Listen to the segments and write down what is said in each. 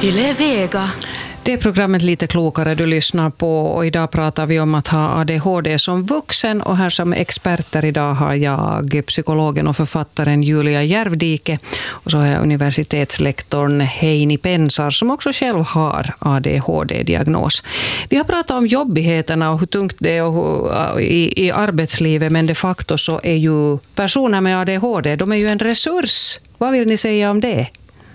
Yle Vega. Det är programmet Lite klokare du lyssnar på, och idag pratar vi om att ha ADHD som vuxen, och här som experter idag har jag psykologen och författaren Julia Järvdike, och så har jag universitetslektorn Heini Pensar som också själv har ADHD-diagnos. Vi har pratat om jobbigheterna och hur tungt det är i arbetslivet, men de facto så är ju personer med ADHD, de är ju en resurs. Vad vill ni säga om det?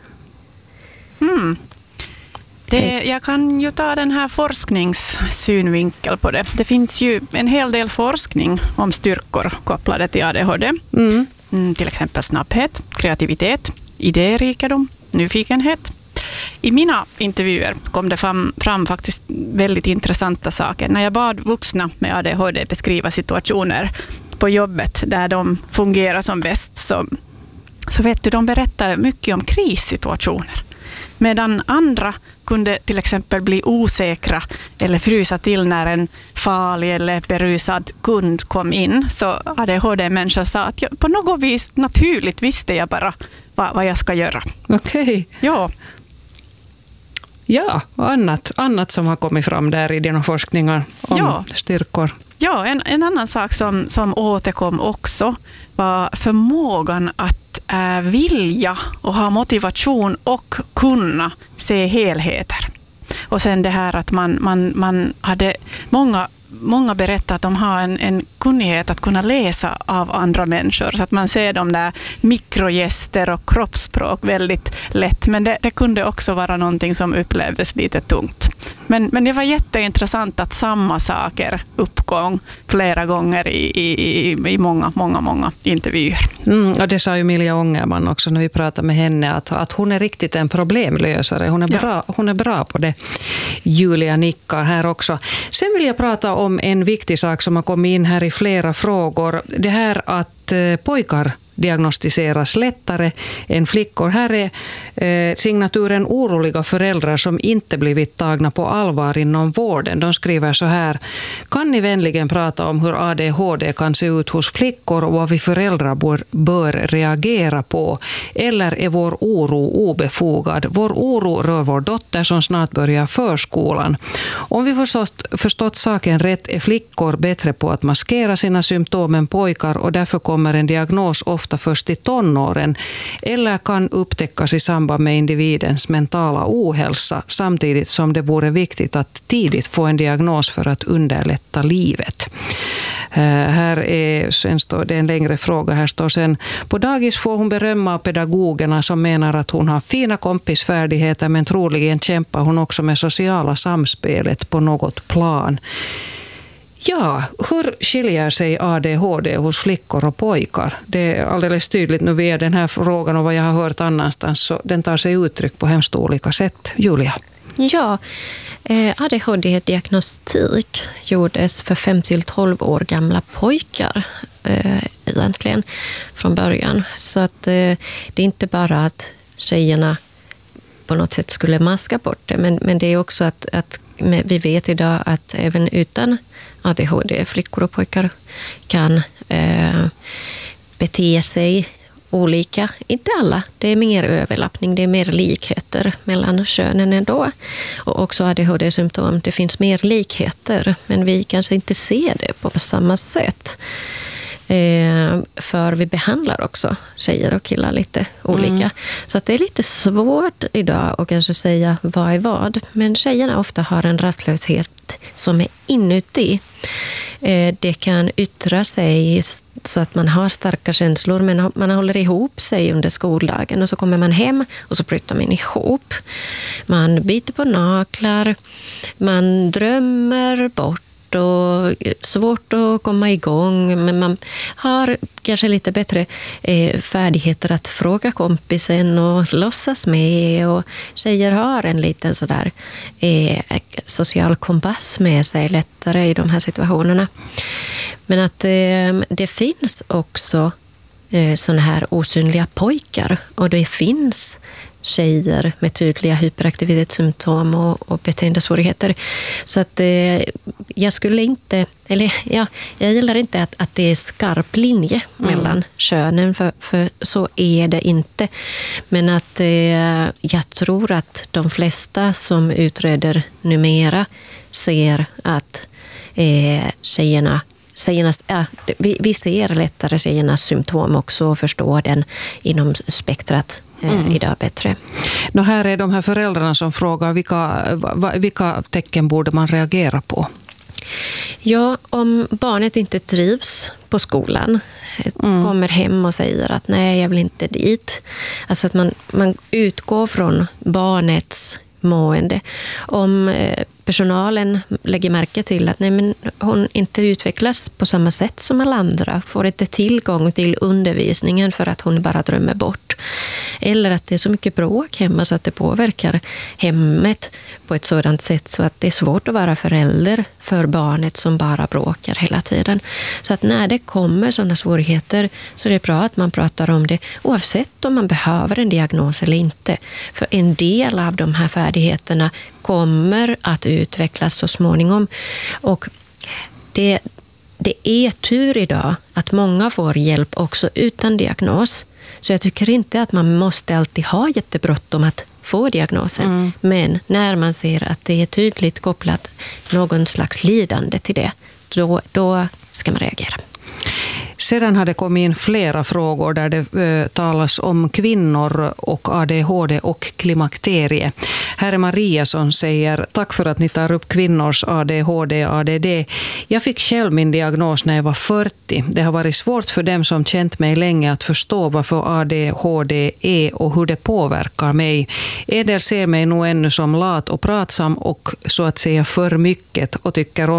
Jag kan ju ta den här forskningssynvinkel på det. Det finns ju en hel del forskning om styrkor kopplade till ADHD. Till exempel snabbhet, kreativitet, idérikedom, nyfikenhet. I mina intervjuer kom det fram faktiskt väldigt intressanta saker. När jag bad vuxna med ADHD beskriva situationer på jobbet där de fungerar som bäst, så vet du, de berättar mycket om krissituationer. Medan andra kunde till exempel bli osäkra eller frysa till när en farlig eller berusad kund kom in, så ADHD-människor sa att på något vis naturligt visste jag bara vad jag ska göra. Okej. Ja. Ja, och annat som har kommit fram där i dina forskningar om styrkor. Ja, en annan sak som återkom också var förmågan att vilja och ha motivation och kunna se helheter. Och sen det här att man hade många berättat att de har en kunnighet att kunna läsa av andra människor, så att man ser de där mikrogester och kroppsspråk väldigt lätt. Men det kunde också vara någonting som upplevdes lite tungt. Men det var jätteintressant att samma saker uppgång flera gånger i många intervjuer. Och det sa ju Milja Ångerman också när vi pratade med henne, att hon är riktigt en problemlösare. Hon är bra på det. Julia nickar här också. Sen vill jag prata om en viktig sak som har kommit in här i flera frågor. Det här att pojkar diagnostiseras lättare än flickor. Här är signaturen oroliga föräldrar som inte blivit tagna på allvar inom vården. De skriver så här: kan ni vänligen prata om hur ADHD kan se ut hos flickor och vad vi föräldrar bör reagera på? Eller är vår oro obefogad? Vår oro rör vår dotter som snart börjar förskolan. Om vi förstått saken rätt är flickor bättre på att maskera sina symptom än pojkar, och därför kommer en diagnos ofta först i tonåren eller kan upptäckas i samband med individens mentala ohälsa, samtidigt som det vore viktigt att tidigt få en diagnos för att underlätta livet. Här är, sen står det en längre fråga, här står sen: på dagis får hon berömma av pedagogerna som menar att hon har fina kompisfärdigheter, men troligen kämpar hon också med sociala samspelet på något plan. Ja, hur skiljer sig ADHD hos flickor och pojkar? Det är alldeles tydligt nu via den här frågan och vad jag har hört annanstans, så den tar sig uttryck på hemskt olika sätt. Julia? Ja, ADHD-diagnostik gjordes för 5-12 år gamla pojkar egentligen från början. Så att det är inte bara att tjejerna på något sätt skulle maska bort det, men det är också att vi vet idag att även utan ADHD, flickor och pojkar kan bete sig olika. Inte alla, det är mer överlappning, det är mer likheter mellan könen ändå. Och också ADHD-symptom, det finns mer likheter, men vi kanske inte ser det på samma sätt. För vi behandlar också tjejer och killar lite olika. Så att det är lite svårt idag att kanske säga vad är vad. Men tjejerna ofta har en rastlöshet som är inuti. Det kan yttra sig så att man har starka känslor, men man håller ihop sig under skoldagen och så kommer man hem och så bryter man ihop. Man biter på naglar, man drömmer bort och svårt att komma igång, men man har kanske lite bättre färdigheter att fråga kompisen och låtsas med, och tjejer har en liten sådär social kompass med sig lättare i de här situationerna. Men att det finns också såna här osynliga pojkar, och det finns tjejer med tydliga hyperaktivitetssymptom och beteendesvårigheter. Så att jag skulle inte, jag gillar inte att det är skarp linje mellan könen, för så är det inte. Men att jag tror att de flesta som utreder numera ser att vi ser lättare tjejernas symptom också och förstår den inom spektrat idag bättre. Här är de här föräldrarna som frågar vilka tecken borde man reagera på? Ja, om barnet inte trivs på skolan, kommer hem och säger att nej, jag vill inte dit. Alltså att man utgår från barnets mående. Om personalen lägger märke till att nej, men hon inte utvecklas på samma sätt som alla andra, får inte tillgång till undervisningen för att hon bara drömmer bort. Eller att det är så mycket bråk hemma så att det påverkar hemmet på ett sådant sätt så att det är svårt att vara förälder för barnet som bara bråkar hela tiden. Så att när det kommer sådana svårigheter så är det bra att man pratar om det oavsett om man behöver en diagnos eller inte. För en del av de här färdigheterna kommer att utvecklas så småningom. Och det är tur idag att många får hjälp också utan diagnos. Så jag tycker inte att man måste alltid ha jättebråttom att få diagnosen. Men när man ser att det är tydligt kopplat någon slags lidande till det, då ska man reagera. Sedan har det kommit in flera frågor där det talas om kvinnor och ADHD och klimakterie. Här är Maria som säger: tack för att ni tar upp kvinnors ADHD och ADD. Jag fick själv min diagnos när jag var 40. Det har varit svårt för dem som känt mig länge att förstå varför ADHD är och hur det påverkar mig. En del ser mig nog ännu som lat och pratsam och så att säga för mycket och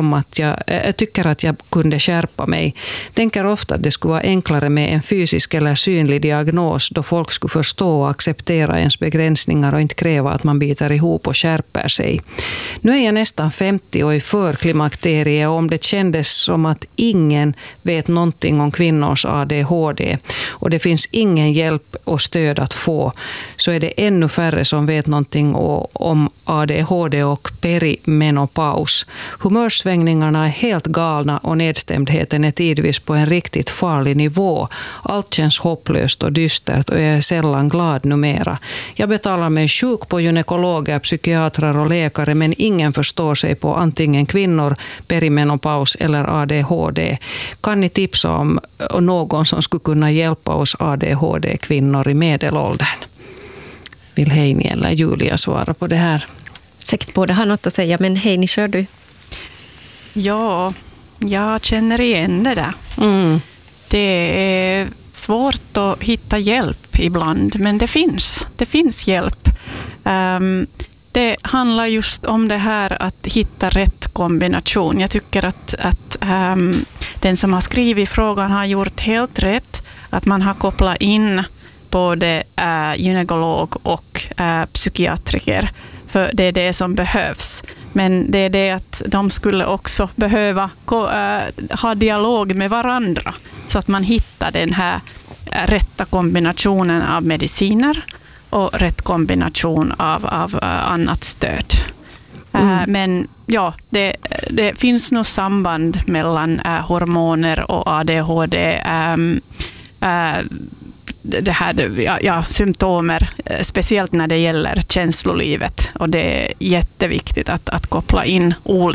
tycker att jag kunde skärpa mig. Tänker ofta att det skulle vara enklare med en fysisk eller synlig diagnos då folk skulle förstå och acceptera ens begränsningar och inte kräva att man biter ihop och skärper sig. Nu är jag nästan 50 och är för klimakterie, och om det kändes som att ingen vet någonting om kvinnors ADHD och det finns ingen hjälp och stöd att få, så är det ännu färre som vet någonting om ADHD och perimenopaus. Humörsvängningarna är helt galna och nedstämdheten är tidvis på en riktigt farlig nivå. Allt känns hopplöst och dystert och jag är sällan glad numera. Jag betalar mig sjuk på gynekologer, psykiatrer och läkare, men ingen förstår sig på antingen kvinnor, perimenopaus eller ADHD. Kan ni tipsa om någon som skulle kunna hjälpa oss ADHD-kvinnor i medelåldern? Vill Heini eller Julia svara på det här? Säkert båda har något att säga, men Heini, kör du. Ja, jag känner igen det där. Det är svårt att hitta hjälp ibland, men det finns hjälp. Det handlar just om det här att hitta rätt kombination. Jag tycker att den som har skrivit frågan har gjort helt rätt. Att man har kopplat in både gynekolog och psykiatriker. För det är det som behövs. Men det är det att de skulle också behöva ha dialog med varandra. Så att man hittar den här rätta kombinationen av mediciner och rätt kombination av annat stöd. Men ja, det finns nog samband mellan hormoner och ADHD. Det här, symptomer, speciellt när det gäller känslolivet. Och det är jätteviktigt att koppla in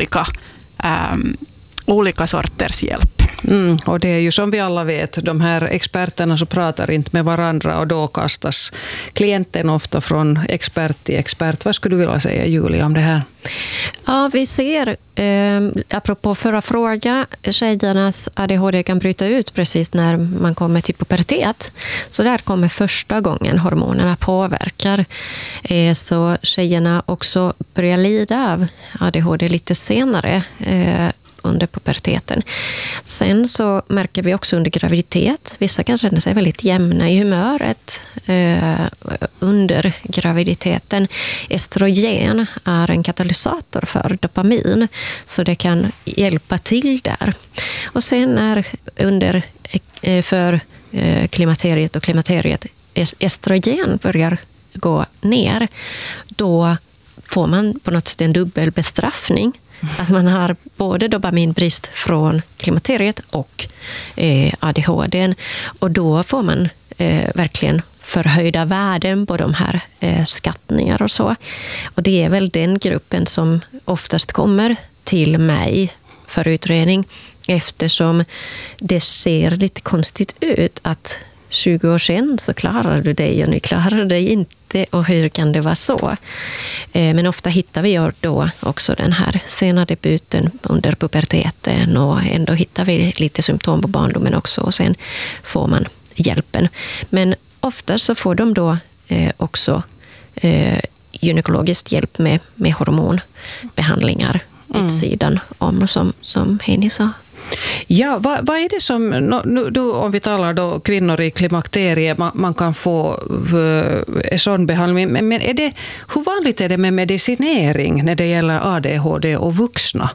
olika sorters hjälp. Och det är ju som vi alla vet, de här experterna så pratar inte med varandra och då kastas klienten ofta från expert till expert. Vad skulle du vilja säga, Julia, om det här? Ja, vi ser, apropå förra fråga, tjejernas ADHD kan bryta ut precis när man kommer till pubertet. Så där kommer första gången hormonerna påverkar. Så tjejerna också börjar lida av ADHD lite senare under puberteten. Sen så märker vi också under graviditet. Vissa kan känna sig väldigt jämna i humöret under graviditeten. Estrogen är en katalysator för dopamin, så det kan hjälpa till där. Och sen är för klimakteriet estrogen börjar gå ner, då får man på något sätt en dubbel bestraffning. Att man har både dopaminbrist från klimakteriet och ADHD. Och då får man verkligen förhöjda värden på de här skattningar och så. Och det är väl den gruppen som oftast kommer till mig för utredning, eftersom det ser lite konstigt ut att 20 år sedan så klarar du dig och nu klarar du dig inte, och hur kan det vara så? Men ofta hittar vi då också den här sena debuten under puberteten, och ändå hittar vi lite symptom på barndomen också, och sen får man hjälpen. Men ofta så får de då också gynekologisk hjälp med hormonbehandlingar vid sidan om, som Heini sa. Ja, vad är det som, om vi talar då kvinnor i klimakteriet, man kan få sån behandling, men är det, hur vanligt är det med medicinering när det gäller ADHD och vuxna?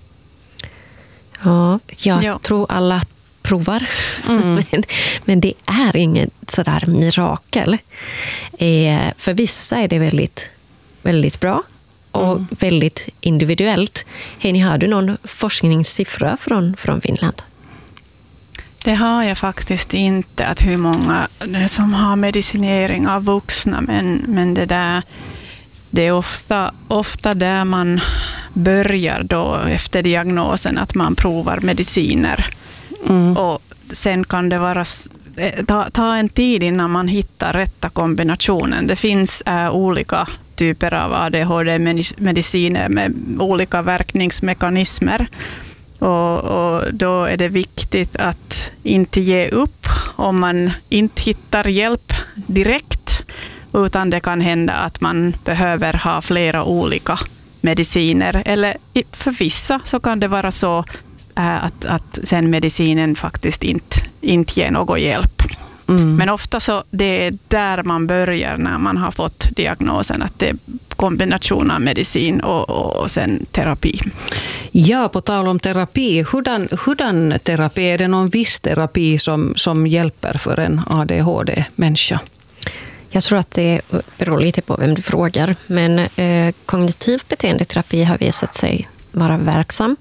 Ja, jag tror alla provar, men det är inget sådär mirakel. För vissa är det väldigt, väldigt bra och väldigt individuellt. Heini, har du någon forskningssiffra från Finland? Det har jag faktiskt inte, att hur många som har medicinering av vuxna, men det är ofta där man börjar då efter diagnosen, att man provar mediciner. Och sen kan det vara ta en tid innan man hittar rätta kombinationen. Det finns olika typer av ADHD-mediciner med olika verkningsmekanismer. Och då är det viktigt att inte ge upp om man inte hittar hjälp direkt, utan det kan hända att man behöver ha flera olika mediciner. Eller för vissa så kan det vara så att sen medicinen faktiskt inte ger någon hjälp. Men ofta så det är där man börjar när man har fått diagnosen, att det är kombination av medicin och sen terapi. Ja, på tal om terapi, hurdan terapi, är det någon viss terapi som hjälper för en ADHD-människa? Jag tror att det beror lite på vem du frågar, men kognitiv beteendeterapi har visat sig vara verksam.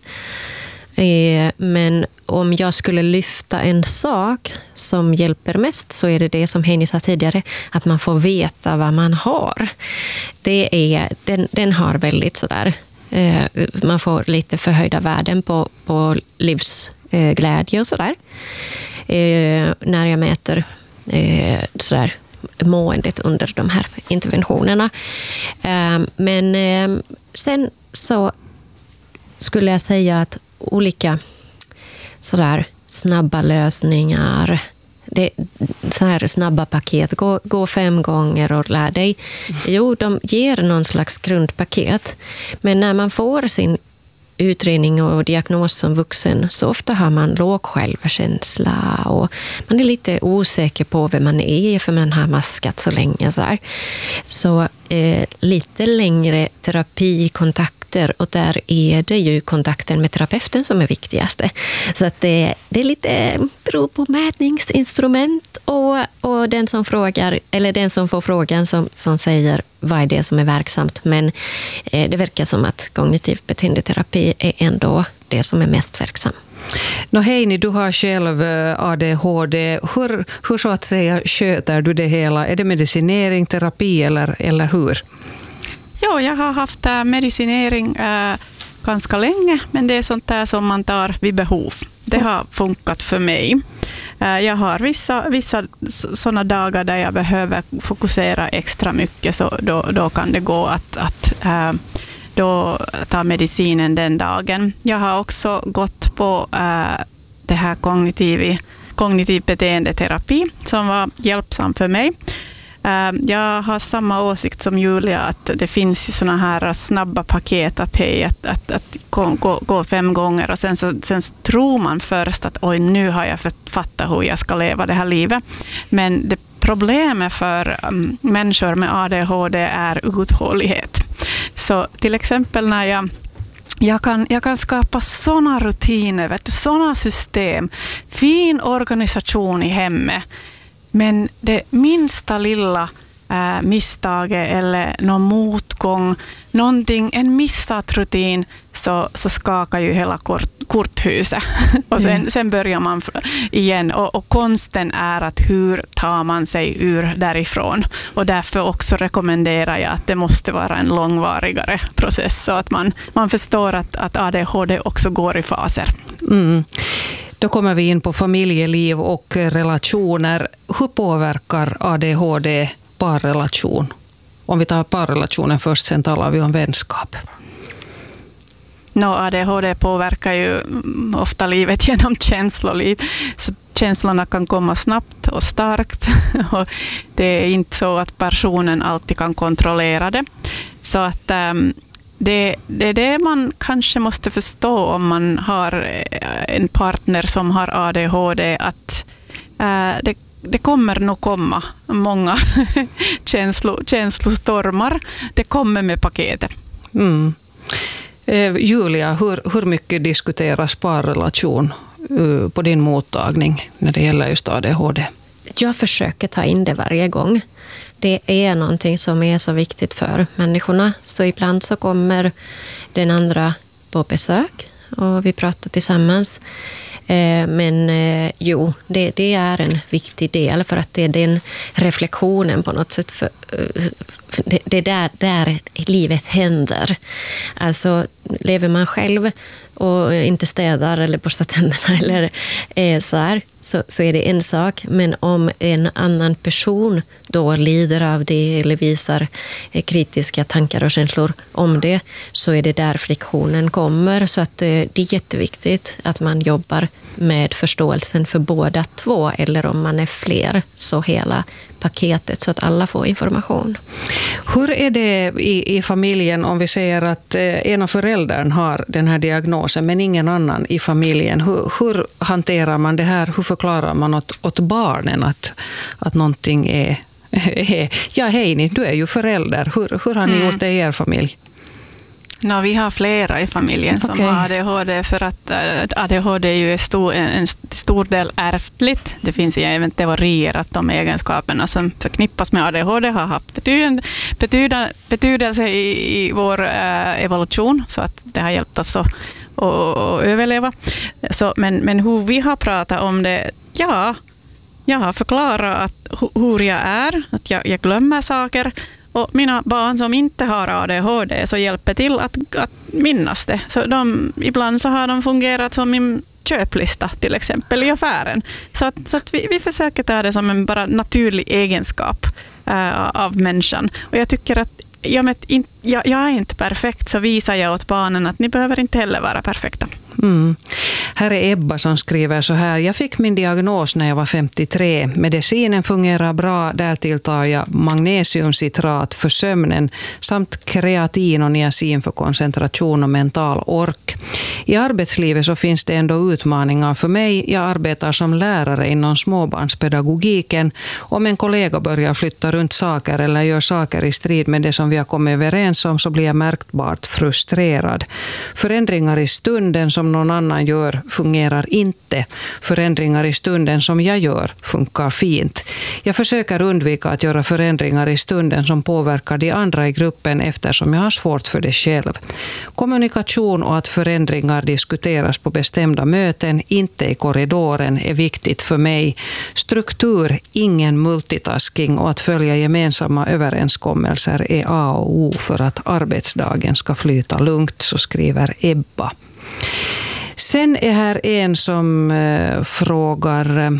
Men om jag skulle lyfta en sak som hjälper mest, så är det som Heini sa tidigare, att man får veta vad man har. Den har väldigt sådär, man får lite förhöjda värden på livsglädje och sådär. När jag mäter sådär måendet under de här interventionerna. Men sen så skulle jag säga att olika sådär snabba lösningar, så här snabba paket, gå 5 gånger och lär dig. Jo, de ger någon slags grundpaket. Men när man får sin utredning och diagnos som vuxen, så ofta har man låg självkänsla och man är lite osäker på vem man är, för man har maskat så länge. Så lite längre terapikontakter, och där är det ju kontakten med terapeuten som är viktigaste. Så att det är lite beror på mätningsinstrument och den som frågar, eller den som får frågan som säger vad är det som är verksamt. Men det verkar som att kognitiv beteendeterapi är ändå det som är mest verksam. Heini, du har själv ADHD. Hur så att säga sköter du det hela? Är det medicinering, terapi eller hur? Ja, jag har haft medicinering ganska länge, men det är sånt där som man tar vid behov. Det har funkat för mig. Jag har vissa sådana dagar där jag behöver fokusera extra mycket, så då kan det gå att då ta medicinen den dagen. Jag har också gått på det här kognitiv beteendeterapi som var hjälpsam för mig. Jag har samma åsikt som Julia, att det finns såna här snabba paket att gå 5 gånger och sen tror man först att nu har jag fattat hur jag ska leva det här livet. Men det problemet för människor med ADHD är uthållighet. Så till exempel när jag kan skapa såna rutiner, såna system, fin organisation i hemmet. Men det minsta lilla misstag eller någon motgång, någonting, en missat rutin, så skakar ju hela korthuset. Och sen börjar man igen. Och konsten är att hur tar man sig ur därifrån. Och därför också rekommenderar jag att det måste vara en långvarigare process, så att man förstår att ADHD också går i faser. Mm. Då kommer vi in på familjeliv och relationer. Hur påverkar ADHD parrelation? Om vi tar parrelationen först, sen talar vi om vänskap. ADHD påverkar ju ofta livet genom känsloliv. Så känslorna kan komma snabbt och starkt. Och det är inte så att personen alltid kan kontrollera det. Så att det är det man kanske måste förstå om man har en partner som har ADHD, att det kommer nog komma många känslostormar. Det kommer med paketet. Mm. Julia, hur mycket diskuteras parrelation på din mottagning när det gäller just ADHD? Jag försöker ta in det varje gång. Det är någonting som är så viktigt för människorna. Så ibland så kommer den andra på besök och vi pratar tillsammans. Men det är en viktig del, för att det är den reflektionen på något sätt. Det är där livet händer. Alltså lever man själv och inte städar eller borstar tänderna eller så är det en sak. Men om en annan person då lider av det eller visar kritiska tankar och känslor om det, så är det där friktionen kommer. Så att det är jätteviktigt att man jobbar med förståelsen för båda två, eller om man är fler, så hela paketet, så att alla får information. Hur är det i familjen om vi säger att en av föräldrarna har den här diagnosen men ingen annan i familjen? Hur hanterar man det här? Hur förklarar man åt barnen att någonting är ja, hej ni, du är ju förälder. Hur har ni gjort det i er familj? Vi har flera i familjen som har ADHD, för att ADHD är ju en stor del ärftligt. Det finns även teorier att de egenskaperna som förknippas med ADHD har haft betydelse i vår evolution, så att det har hjälpt oss att överleva. Men hur vi har pratat om det, jag har förklarat hur jag är, att jag glömmer saker. Och mina barn som inte har ADHD så hjälper till att minnas det. Så ibland så har de fungerat som min köplista till exempel i affären. Så att vi försöker ta det som en bara naturlig egenskap av människan. Och jag tycker att jag är inte perfekt, så visar jag åt barnen att ni behöver inte heller vara perfekta. Mm. Här är Ebba som skriver så här: jag fick min diagnos när jag var 53. Medicinen fungerar bra, därtill tar jag magnesiumcitrat för sömnen samt kreatin och niacin för koncentration och mental ork. I arbetslivet så finns det ändå utmaningar för mig. Jag arbetar som lärare inom småbarnspedagogiken. Om en kollega börjar flytta runt saker eller gör saker i strid med det som vi har kommit överens om, så blir jag märkbart frustrerad. Förändringar i stunden som någon annan gör fungerar inte. Förändringar i stunden som jag gör funkar fint. Jag försöker undvika att göra förändringar i stunden som påverkar de andra i gruppen, eftersom jag har svårt för det själv. Kommunikation och att förändringar diskuteras på bestämda möten, inte i korridoren, är viktigt för mig. Struktur, ingen multitasking och att följa gemensamma överenskommelser är A och O för att arbetsdagen ska flyta lugnt, så skriver Ebba. Sen är här en som frågar,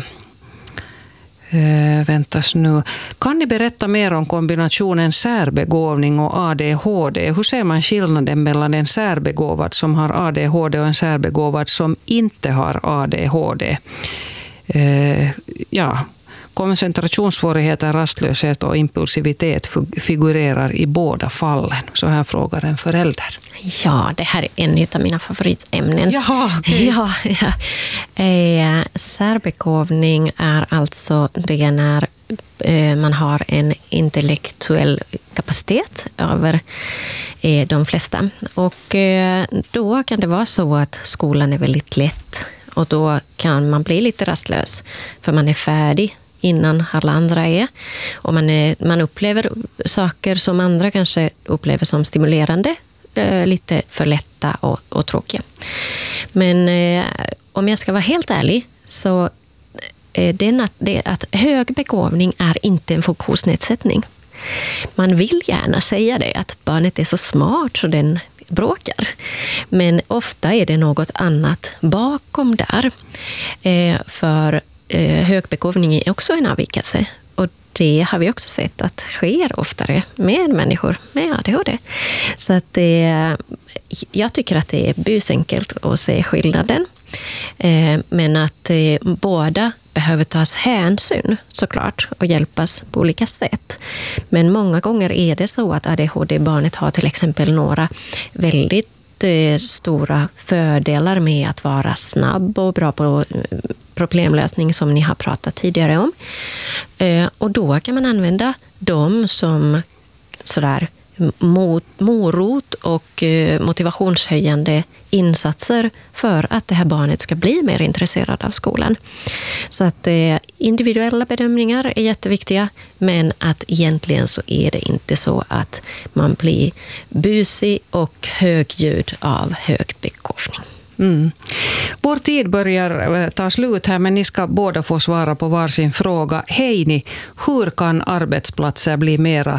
väntas nu. Kan ni berätta mer om kombinationen särbegåvning och ADHD? Hur ser man skillnaden mellan en särbegåvad som har ADHD och en särbegåvad som inte har ADHD? Koncentrationssvårigheter, rastlöshet och impulsivitet figurerar i båda fallen. Så här frågar en förälder. Ja, det här är en av mina favoritämnen. Jaha, okay. Särbegåvning är alltså det när man har en intellektuell kapacitet över de flesta. Och då kan det vara så att skolan är väldigt lätt. Och då kan man bli lite rastlös, för man är färdig innan alla andra är. Och man upplever saker som andra kanske upplever som stimulerande, lite för lätta och tråkiga. Men om jag ska vara helt ärlig så att hög begåvning är inte en funktionsnedsättning. Man vill gärna säga det, att barnet är så smart så den bråkar. Men ofta är det något annat bakom där. För hög begåvning är också en avvikelse. Och det har vi också sett att sker oftare med människor med ADHD. Så att jag tycker att det är busenkelt att se skillnaden. Men att båda behöver tas hänsyn såklart och hjälpas på olika sätt. Men många gånger är det så att ADHD-barnet har till exempel några väldigt stora fördelar med att vara snabb och bra på problemlösning som ni har pratat tidigare om. Och då kan man använda dem som sådär morot och motivationshöjande insatser för att det här barnet ska bli mer intresserad av skolan. Så att individuella bedömningar är jätteviktiga, men att egentligen så är det inte så att man blir busig och högljudd av hög begåvning. Mm. Vår tid börjar ta slut här, men ni ska båda få svara på varsin fråga. Heini, hur kan arbetsplatser bli mera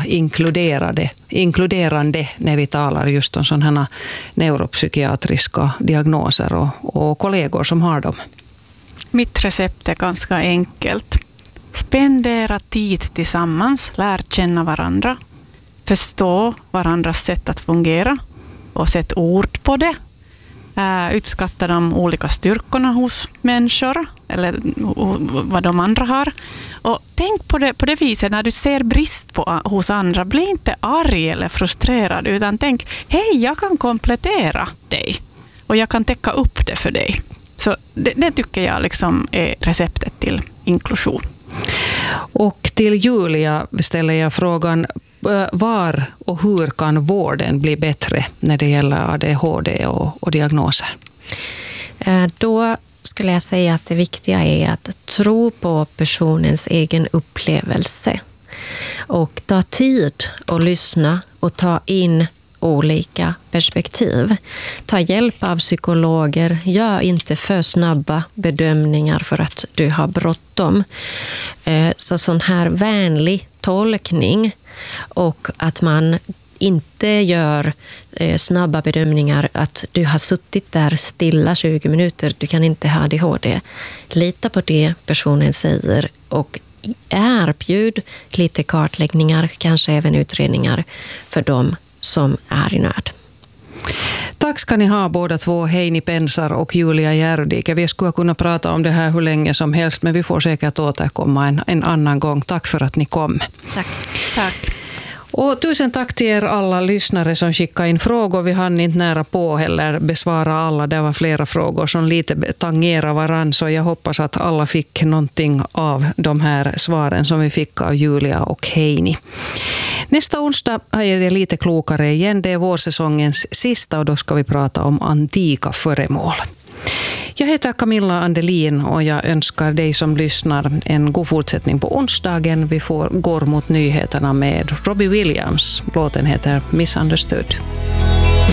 inkluderande när vi talar just om sådana här neuropsykiatriska diagnoser och kollegor som har dem? Mitt recept är ganska enkelt. Spendera tid tillsammans, lär känna varandra, förstå varandras sätt att fungera och sätt ord på det. Uppskatta de olika styrkorna hos människor eller vad de andra har. Och tänk på det viset när du ser brist hos andra. Bli inte arg eller frustrerad, utan tänk, hej, jag kan komplettera dig och jag kan täcka upp det för dig. Så det tycker jag liksom är receptet till inklusion. Och till Julia ställer jag frågan, var och hur kan vården bli bättre när det gäller ADHD och diagnoser? Då skulle jag säga att det viktiga är att tro på personens egen upplevelse och ta tid att lyssna och ta in olika perspektiv. Ta hjälp av psykologer. Gör inte för snabba bedömningar för att du har bråttom. Så sån här vänlig tolkning och att man inte gör snabba bedömningar att du har suttit där stilla 20 minuter, du kan inte ha ADHD. Lita på det personen säger och erbjud lite kartläggningar, kanske även utredningar för dem som är i nöd. Tack ska ni ha båda två, Heini Pensar och Julia Järvdike. Vi skulle kunna prata om det här hur länge som helst, men vi får säkert återkomma en annan gång. Tack för att ni kom. Tack. Och tusen tack till er alla lyssnare som skickade in frågor. Vi hann inte nära på heller besvara alla. Det var flera frågor som lite tangerar varann, så jag hoppas att alla fick någonting av de här svaren som vi fick av Julia och Heini. Nästa onsdag är det lite klokare igen. Det är vårsäsongens sista och då ska vi prata om antika föremål. Jag heter Camilla Andelin och jag önskar dig som lyssnar en god fortsättning på onsdagen. Vi går mot nyheterna med Robbie Williams. Låten heter Misunderstood.